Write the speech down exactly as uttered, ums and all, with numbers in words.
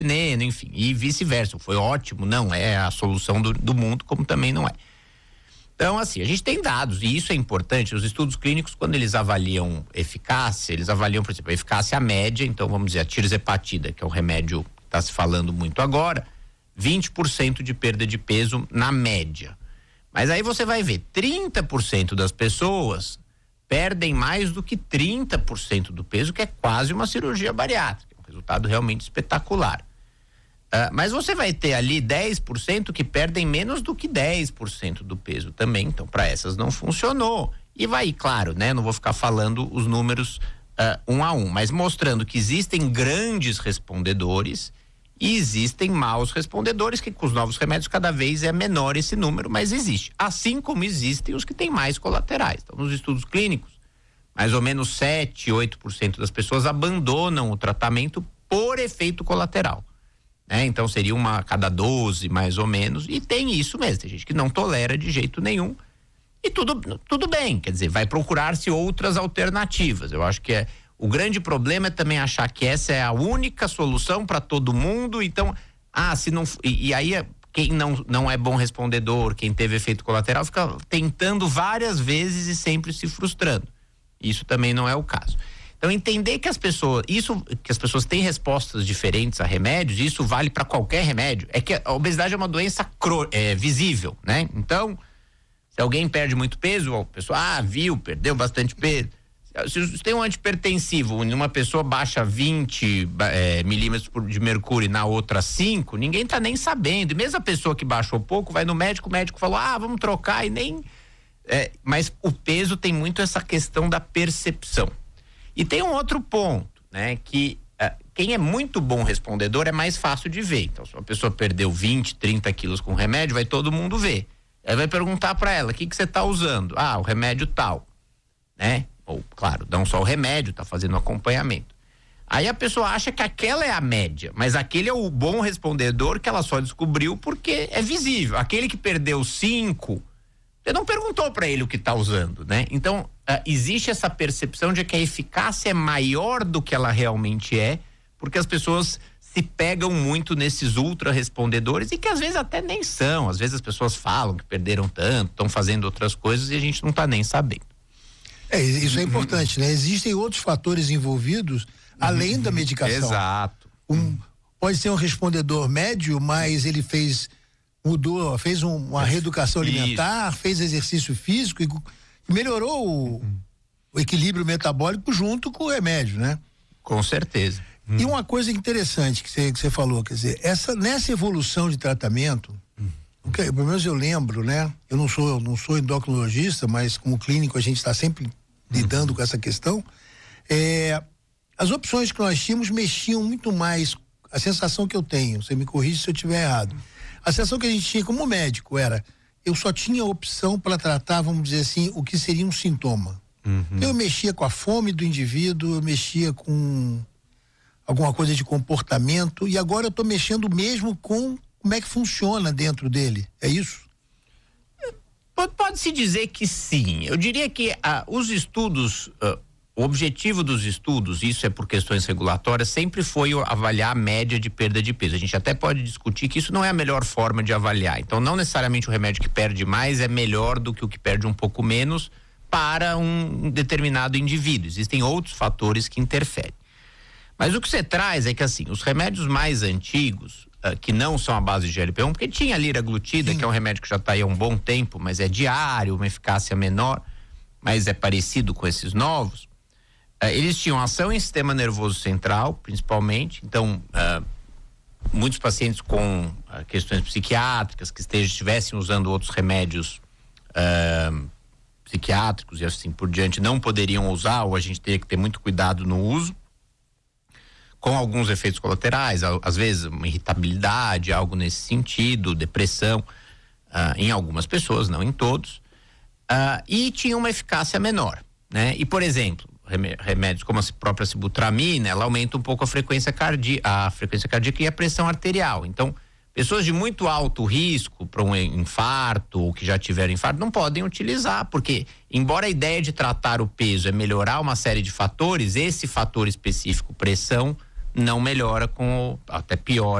veneno, enfim, e vice-versa. Foi ótimo, não é a solução do, do mundo, como também não é. Então, assim, a gente tem dados, e isso é importante. Os estudos clínicos, quando eles avaliam eficácia, eles avaliam, por exemplo, a eficácia média. Então, vamos dizer, a tirzepatida, que é o remédio que está se falando muito agora, vinte por cento de perda de peso na média. Mas aí você vai ver, trinta por cento das pessoas perdem mais do que trinta por cento do peso, que é quase uma cirurgia bariátrica. Um resultado realmente espetacular. Uh, mas você vai ter ali dez por cento que perdem menos do que dez por cento do peso também. Então, para essas não funcionou. E vai, claro, né? Não vou ficar falando os números uh, um a um, mas mostrando que existem grandes respondedores e existem maus respondedores, que com os novos remédios cada vez é menor esse número, mas existe. Assim como existem os que têm mais colaterais. Então, nos estudos clínicos, mais ou menos sete, oito por cento das pessoas abandonam o tratamento por efeito colateral. É, então seria uma a cada doze, mais ou menos, e tem isso mesmo, tem gente que não tolera de jeito nenhum, e tudo, tudo bem, quer dizer, vai procurar-se outras alternativas. Eu acho que é, o grande problema é também achar que essa é a única solução para todo mundo, então, ah, se não, e, e aí quem não, não é bom respondedor, quem teve efeito colateral, fica tentando várias vezes e sempre se frustrando. Isso também não é o caso. Então, entender que as pessoas, isso, que as pessoas têm respostas diferentes a remédios, isso vale para qualquer remédio, é que a obesidade é uma doença cro, é, visível, né? Então, se alguém perde muito peso, a pessoa, ah, viu, perdeu bastante peso. Se tem um antipertensivo, uma pessoa baixa vinte é, milímetros de mercúrio e na outra cinco, ninguém tá nem sabendo. E mesmo a pessoa que baixou pouco, vai no médico, o médico falou, ah, vamos trocar e nem... É, mas o peso tem muito essa questão da percepção. E tem um outro ponto, né, que uh, quem é muito bom respondedor é mais fácil de ver. Então, se uma pessoa perdeu vinte, trinta quilos com remédio, vai todo mundo ver. Aí vai perguntar para ela, o que que você tá usando? Ah, o remédio tal, né? Ou, claro, não só o remédio, tá fazendo acompanhamento. Aí a pessoa acha que aquela é a média, mas aquele é o bom respondedor que ela só descobriu porque é visível. Aquele que perdeu cinco, você não perguntou para ele o que tá usando, né? Então, Uh, existe essa percepção de que a eficácia é maior do que ela realmente é, porque as pessoas se pegam muito nesses ultra respondedores e que às vezes até nem são. Às vezes as pessoas falam que perderam tanto, estão fazendo outras coisas e a gente não está nem sabendo. É, isso é importante, né? Existem outros fatores envolvidos além da medicação. Exato. Um, pode ser um respondedor médio, mas ele fez, mudou, fez um, uma reeducação alimentar, fez exercício físico e melhorou o, uhum. o equilíbrio metabólico junto com o remédio, né? Com certeza. Hum. E uma coisa interessante que você, que você falou, quer dizer, essa, nessa evolução de tratamento, hum. o que, pelo menos eu lembro, né? Eu não sou, eu não sou endocrinologista, mas como clínico a gente está sempre lidando hum. com essa questão. É, as opções que nós tínhamos mexiam muito mais, a sensação que eu tenho, você me corrige se eu estiver errado, a sensação que a gente tinha como médico era, eu só tinha opção para tratar, vamos dizer assim, o que seria um sintoma. Uhum. Eu mexia com a fome do indivíduo, eu mexia com alguma coisa de comportamento e agora eu estou mexendo mesmo com como é que funciona dentro dele. É isso? Pode-se dizer que sim. Eu diria que ah, os estudos, ah, o objetivo dos estudos, isso é por questões regulatórias, sempre foi avaliar a média de perda de peso. A gente até pode discutir que isso não é a melhor forma de avaliar. Então, não necessariamente o remédio que perde mais é melhor do que o que perde um pouco menos para um determinado indivíduo. Existem outros fatores que interferem. Mas o que você traz é que, assim, os remédios mais antigos, uh, que não são a base de G L P um, porque tinha a liraglutida, Sim. que é um remédio que já está aí há um bom tempo, mas é diário, uma eficácia menor, mas é parecido com esses novos. Uh, eles tinham ação em sistema nervoso central, principalmente. Então, uh, muitos pacientes com uh, questões psiquiátricas que estejam, estivessem usando outros remédios uh, psiquiátricos e assim por diante, não poderiam usar, ou a gente teria que ter muito cuidado no uso, com alguns efeitos colaterais, às vezes uma irritabilidade, algo nesse sentido, depressão, uh, em algumas pessoas, não em todos, uh, e tinha uma eficácia menor, né? E, por exemplo, remédios como a própria sibutramina, ela aumenta um pouco a frequência cardíaca, a frequência cardíaca e a pressão arterial. Então, pessoas de muito alto risco para um infarto ou que já tiveram infarto não podem utilizar, porque embora a ideia de tratar o peso é melhorar uma série de fatores, esse fator específico, pressão, não melhora com, até piora